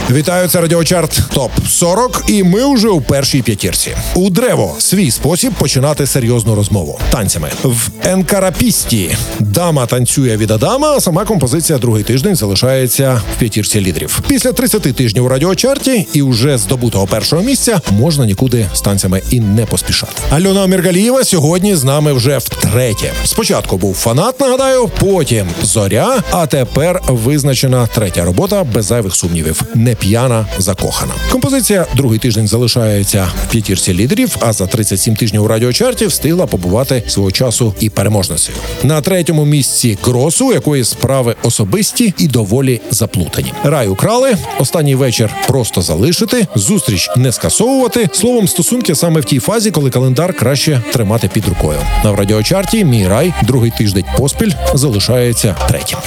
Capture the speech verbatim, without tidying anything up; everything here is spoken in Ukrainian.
Вітаю, це Радіочарт топ сорок, і ми вже у першій п'ятірці. У Древо свій спосіб починати серйозну розмову танцями. В Енкарапісті дама танцює від Адама, а сама композиція другий тиждень залишається в п'ятірці лідерів. Після тридцяти тижнів у Радіочарті і вже здобутого першого місця можна нікуди з танцями і не поспішати. Альона Міргалієва сьогодні з нами вже втретє. Спочатку був фанат, нагадаю, потім зоря, а тепер визначена третя робота без зайвих сумнівів. Не п'яна, закохана. Композиція другий тиждень залишається в п'ятірці лідерів, а за тридцять сім тижнів у Радіочарті встигла побувати свого часу і переможницею. На третьому місці Кросу, у якої справи особисті і доволі заплутані. Рай украли, останній вечір просто залишити, зустріч не скасовувати. Словом, стосунки саме в тій фазі, коли календар краще тримати під рукою. На в Радіочарті мій рай другий тиждень поспіль залишається третім.